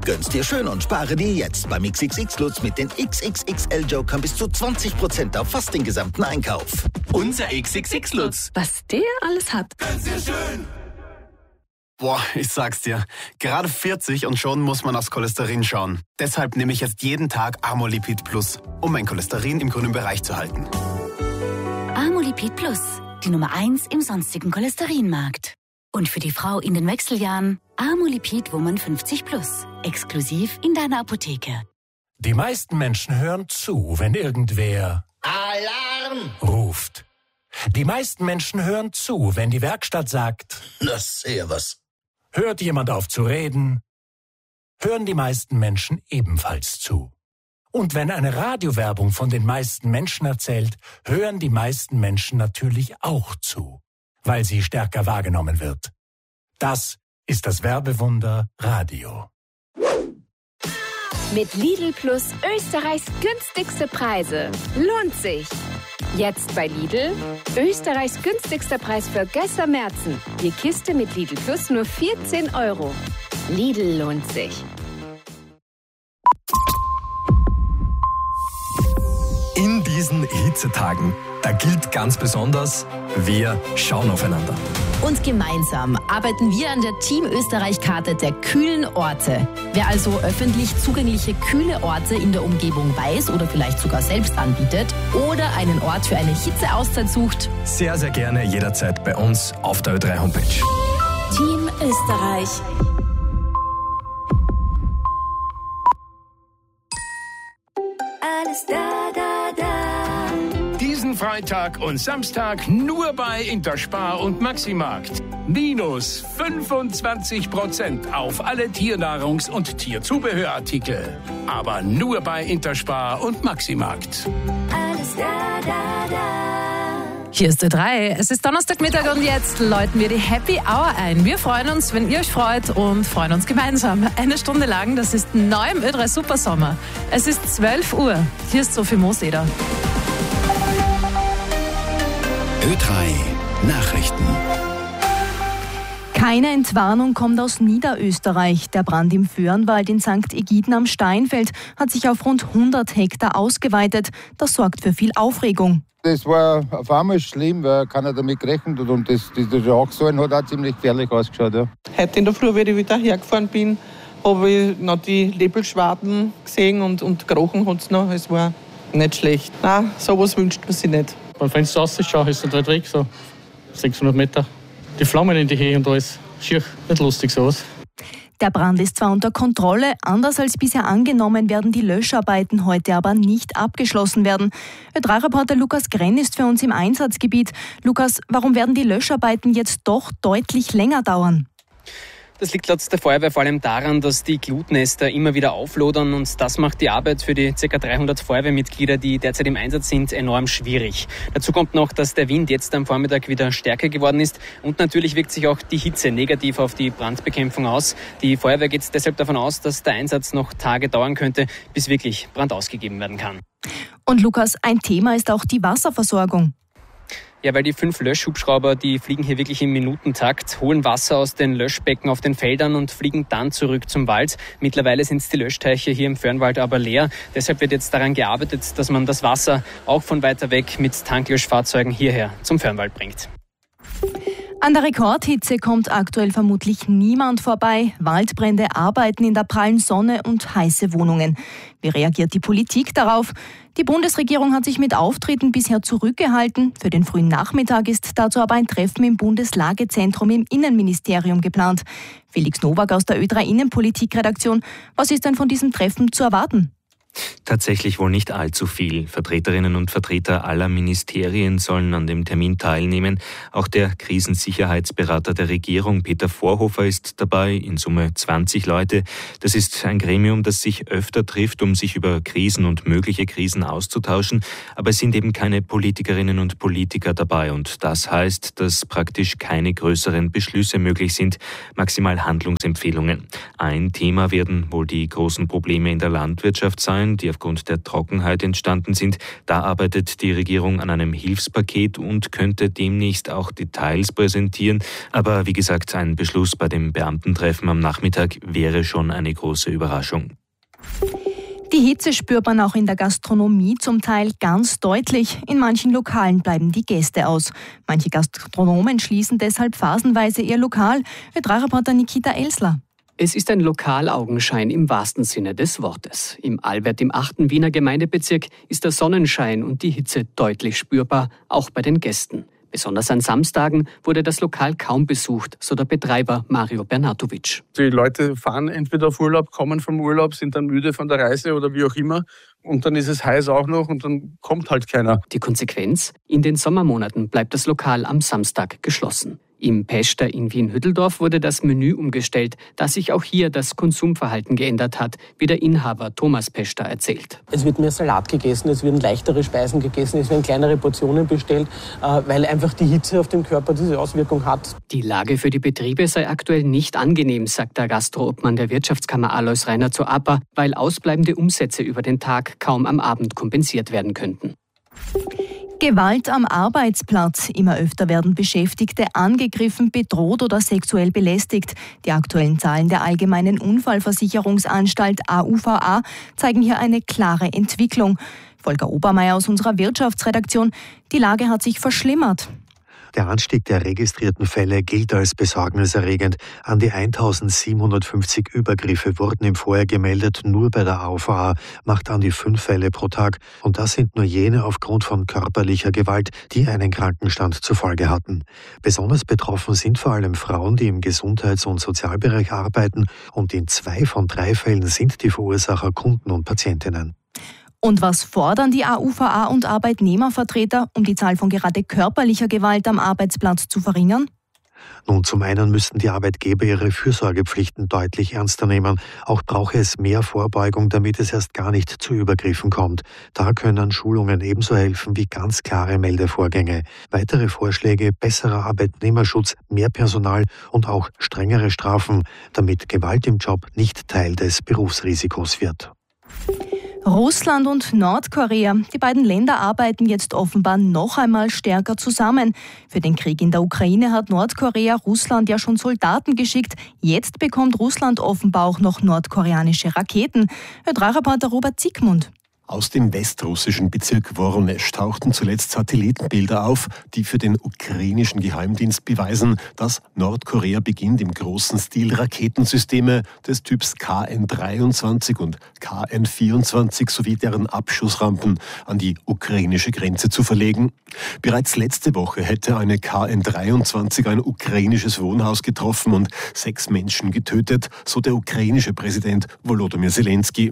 Gönn's dir schön und spare dir jetzt beim XXX Lutz mit den XXXL Jokern bis zu 20% auf fast den gesamten Einkauf. Unser XXX Lutz. Was der alles hat. Gönn's dir schön. Boah, ich sag's dir. Gerade 40 und schon muss man aufs Cholesterin schauen. Deshalb nehme ich jetzt jeden Tag Amolipid Plus, um mein Cholesterin im grünen Bereich zu halten. Amolipid Plus, die Nummer 1 im sonstigen Cholesterinmarkt. Und für die Frau in den Wechseljahren Amolipid Woman 50 Plus, exklusiv in deiner Apotheke. Die meisten Menschen hören zu, wenn irgendwer Alarm! ruft. Die meisten Menschen hören zu, wenn die Werkstatt sagt, Das ist ja was. hört jemand auf zu reden, hören die meisten Menschen ebenfalls zu. Und wenn eine Radiowerbung von den meisten Menschen erzählt, hören die meisten Menschen natürlich auch zu, weil sie stärker wahrgenommen wird. Das ist das Werbewunder Radio. Mit Lidl Plus Österreichs günstigste Preise. Lohnt sich. Jetzt bei Lidl. Österreichs günstigster Preis für Gösser Märzen. Die Kiste mit Lidl Plus nur 14 €. Lidl lohnt sich. In diesen Hitzetagen, da gilt ganz besonders, wir schauen aufeinander. Und gemeinsam arbeiten wir an der Team Österreich-Karte der kühlen Orte. Wer also öffentlich zugängliche kühle Orte in der Umgebung weiß oder vielleicht sogar selbst anbietet oder einen Ort für eine Hitzeauszeit sucht, Sehr, sehr gerne jederzeit bei uns auf der Ö3-Homepage. Team Österreich. Alles da, da, da. Diesen Freitag und Samstag nur bei Interspar und Maximarkt. Minus 25% auf alle Tiernahrungs- und Tierzubehörartikel. Aber nur bei Interspar und Maximarkt. Alles da, da, da. Hier ist Ö3. Es ist Donnerstagmittag und jetzt läuten wir die Happy Hour ein. Wir freuen uns, wenn ihr euch freut und freuen uns gemeinsam. Eine Stunde lang, das ist neu im Ö3 Supersommer. Es ist 12 Uhr. Hier ist Sophie Mooseder. Ö3 Nachrichten. Keine Entwarnung kommt aus Niederösterreich. Der Brand im Föhrenwald in St. Egiden am Steinfeld hat sich auf rund 100 Hektar ausgeweitet. Das sorgt für viel Aufregung. Das war auf einmal schlimm, weil keiner damit gerechnet hat. Und das Rauchsäulen hat auch ziemlich gefährlich ausgeschaut. Ja. Heute in der Früh, wie ich wieder hergefahren bin, habe ich noch die Nebelschwaden gesehen und gerochen hat es noch. Es war nicht schlecht. Nein, sowas wünscht man sich nicht. Beim Fenster rausschaue, ist der Weg so 600 Meter. Die Flammen in die Höhe und alles. Schier, nicht lustig sowas. Der Brand ist zwar unter Kontrolle, anders als bisher angenommen werden die Löscharbeiten heute aber nicht abgeschlossen werden. Ö3-Reporter Lukas Grenn ist für uns im Einsatzgebiet. Lukas, warum werden die Löscharbeiten jetzt doch deutlich länger dauern? Das liegt laut der Feuerwehr vor allem daran, dass die Glutnester immer wieder auflodern und das macht die Arbeit für die ca. 300 Feuerwehrmitglieder, die derzeit im Einsatz sind, enorm schwierig. Dazu kommt noch, dass der Wind jetzt am Vormittag wieder stärker geworden ist und natürlich wirkt sich auch die Hitze negativ auf die Brandbekämpfung aus. Die Feuerwehr geht deshalb davon aus, dass der Einsatz noch Tage dauern könnte, bis wirklich Brand ausgegeben werden kann. Und Lukas, ein Thema ist auch die Wasserversorgung. Ja, weil die 5 Löschhubschrauber, die fliegen hier wirklich im Minutentakt, holen Wasser aus den Löschbecken auf den Feldern und fliegen dann zurück zum Wald. Mittlerweile sind die Löschteiche hier im Föhrenwald aber leer. Deshalb wird jetzt daran gearbeitet, dass man das Wasser auch von weiter weg mit Tanklöschfahrzeugen hierher zum Föhrenwald bringt. An der Rekordhitze kommt aktuell vermutlich niemand vorbei. Waldbrände, Arbeiten in der prallen Sonne und heiße Wohnungen. Wie reagiert die Politik darauf? Die Bundesregierung hat sich mit Auftritten bisher zurückgehalten. Für den frühen Nachmittag ist dazu aber ein Treffen im Bundeslagezentrum im Innenministerium geplant. Felix Nowak aus der Ö3 Innenpolitikredaktion. Was ist denn von diesem Treffen zu erwarten? Tatsächlich wohl nicht allzu viel. Vertreterinnen und Vertreter aller Ministerien sollen an dem Termin teilnehmen. Auch der Krisensicherheitsberater der Regierung, Peter Vorhofer, ist dabei. In Summe 20 Leute. Das ist ein Gremium, das sich öfter trifft, um sich über Krisen und mögliche Krisen auszutauschen. Aber es sind eben keine Politikerinnen und Politiker dabei. Und das heißt, dass praktisch keine größeren Beschlüsse möglich sind, maximal Handlungsempfehlungen. Ein Thema werden wohl die großen Probleme in der Landwirtschaft sein. Verletzungen, die aufgrund der Trockenheit entstanden sind. Da arbeitet die Regierung an einem Hilfspaket und könnte demnächst auch Details präsentieren. Aber wie gesagt, ein Beschluss bei dem Beamtentreffen am Nachmittag wäre schon eine große Überraschung. Die Hitze spürt man auch in der Gastronomie zum Teil ganz deutlich. In manchen Lokalen bleiben die Gäste aus. Manche Gastronomen schließen deshalb phasenweise ihr Lokal. Ö3-Reporter Nikita Elsler. Es ist ein Lokalaugenschein im wahrsten Sinne des Wortes. Im Albert im 8. Wiener Gemeindebezirk ist der Sonnenschein und die Hitze deutlich spürbar, auch bei den Gästen. Besonders an Samstagen wurde das Lokal kaum besucht, so der Betreiber Mario Bernatovic. Die Leute fahren entweder auf Urlaub, kommen vom Urlaub, sind dann müde von der Reise oder wie auch immer. Und dann ist es heiß auch noch und dann kommt halt keiner. Die Konsequenz? In den Sommermonaten bleibt das Lokal am Samstag geschlossen. Im Pester in Wien-Hütteldorf wurde das Menü umgestellt, da sich auch hier das Konsumverhalten geändert hat, wie der Inhaber Thomas Pester erzählt. Es wird mehr Salat gegessen, es werden leichtere Speisen gegessen, es werden kleinere Portionen bestellt, weil einfach die Hitze auf den Körper diese Auswirkung hat. Die Lage für die Betriebe sei aktuell nicht angenehm, sagt der Gastroobmann der Wirtschaftskammer Alois Rainer zur APA, weil ausbleibende Umsätze über den Tag kaum am Abend kompensiert werden könnten. Gewalt am Arbeitsplatz. Immer öfter werden Beschäftigte angegriffen, bedroht oder sexuell belästigt. Die aktuellen Zahlen der Allgemeinen Unfallversicherungsanstalt AUVA zeigen hier eine klare Entwicklung. Volker Obermeier aus unserer Wirtschaftsredaktion. Die Lage hat sich verschlimmert. Der Anstieg der registrierten Fälle gilt als besorgniserregend. An die 1750 Übergriffe wurden im Vorjahr gemeldet. Nur bei der AUVA macht an die 5 Fälle pro Tag. Und das sind nur jene aufgrund von körperlicher Gewalt, die einen Krankenstand zur Folge hatten. Besonders betroffen sind vor allem Frauen, die im Gesundheits- und Sozialbereich arbeiten. Und in 2 von 3 Fällen sind die Verursacher Kunden und Patientinnen. Und was fordern die AUVA und Arbeitnehmervertreter, um die Zahl von gerade körperlicher Gewalt am Arbeitsplatz zu verringern? Nun, zum einen müssten die Arbeitgeber ihre Fürsorgepflichten deutlich ernster nehmen. Auch brauche es mehr Vorbeugung, damit es erst gar nicht zu Übergriffen kommt. Da können Schulungen ebenso helfen wie ganz klare Meldevorgänge. Weitere Vorschläge: besserer Arbeitnehmerschutz, mehr Personal und auch strengere Strafen, damit Gewalt im Job nicht Teil des Berufsrisikos wird. Russland und Nordkorea. Die beiden Länder arbeiten jetzt offenbar noch einmal stärker zusammen. Für den Krieg in der Ukraine hat Nordkorea Russland ja schon Soldaten geschickt. Jetzt bekommt Russland offenbar auch noch nordkoreanische Raketen. Ö3-Reporter Robert Zickmund. Aus dem westrussischen Bezirk Woronesch tauchten zuletzt Satellitenbilder auf, die für den ukrainischen Geheimdienst beweisen, dass Nordkorea beginnt, im großen Stil Raketensysteme des Typs KN-23 und KN-24 sowie deren Abschussrampen an die ukrainische Grenze zu verlegen. Bereits letzte Woche hätte eine KN-23 ein ukrainisches Wohnhaus getroffen und 6 Menschen getötet, so der ukrainische Präsident Volodymyr Zelensky.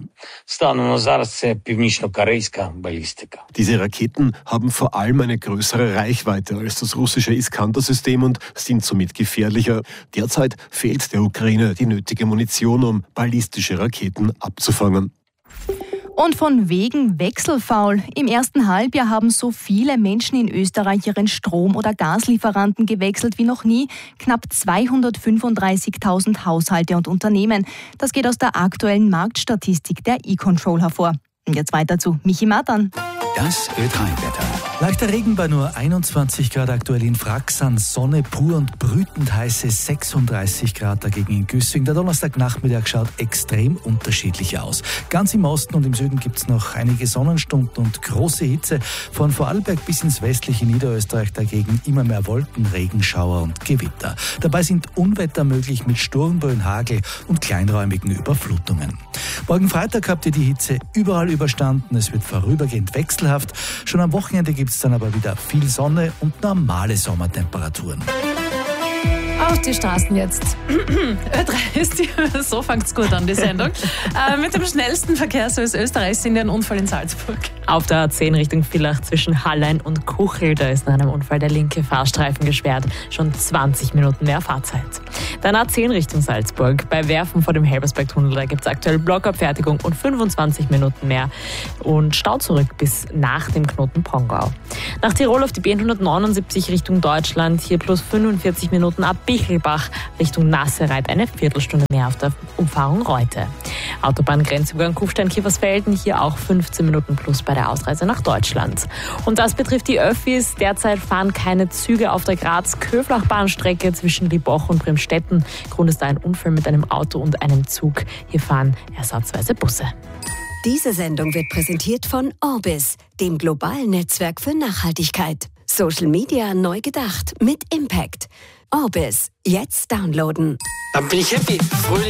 Diese Raketen haben vor allem eine größere Reichweite als das russische Iskander-System und sind somit gefährlicher. Derzeit fehlt der Ukraine die nötige Munition, um ballistische Raketen abzufangen. Und von wegen wechselfaul. Im ersten Halbjahr haben so viele Menschen in Österreich ihren Strom- oder Gaslieferanten gewechselt wie noch nie. Knapp 235.000 Haushalte und Unternehmen. Das geht aus der aktuellen Marktstatistik der E-Control hervor. Und jetzt weiter zu Michi Matan. Das Ö3-Wetter. Leichter Regen bei nur 21 Grad aktuell in Fraxan, Sonne pur und brütend heiße 36 Grad dagegen in Güssing. Der Donnerstagnachmittag schaut extrem unterschiedlich aus. Ganz im Osten und im Süden gibt es noch einige Sonnenstunden und große Hitze. Von Vorarlberg bis ins westliche Niederösterreich dagegen immer mehr Wolken, Regenschauer und Gewitter. Dabei sind Unwetter möglich mit Sturmböen, Hagel und kleinräumigen Überflutungen. Morgen Freitag habt ihr die Hitze überall überstanden. Es wird vorübergehend wechselhaft. Schon am Wochenende gibt es dann aber wieder viel Sonne und normale Sommertemperaturen. Auf die Straßen jetzt. Ö3 ist so fängt's gut an, die Sendung. Mit dem schnellsten Verkehrsservice Österreichs sind wir ein Unfall in Salzburg. Auf der A10 Richtung Villach zwischen Hallein und Kuchel, da ist nach einem Unfall der linke Fahrstreifen gesperrt. Schon 20 Minuten mehr Fahrzeit. Dann A10 Richtung Salzburg. Bei Werfen vor dem Helbersberg-Tunnel, da gibt es aktuell Blockabfertigung und 25 Minuten mehr. Und Stau zurück bis nach dem Knoten Pongau. Nach Tirol auf die B179 Richtung Deutschland, hier plus 45 Minuten ab Bichelbach Richtung Nassereit, eine Viertelstunde mehr auf der Umfahrung Reute. Autobahngrenzübergang Kufstein-Kiefersfelden, hier auch 15 Minuten plus bei der Ausreise nach Deutschland. Und das betrifft die Öffis. Derzeit fahren keine Züge auf der Graz-Köflach-Bahnstrecke zwischen Liboch und Bremstetten. Grund ist ein Unfall mit einem Auto und einem Zug. Hier fahren ersatzweise Busse. Diese Sendung wird präsentiert von Orbis, dem globalen Netzwerk für Nachhaltigkeit. Social Media neu gedacht mit Impact. Orbis, jetzt downloaden. Dann bin ich happy.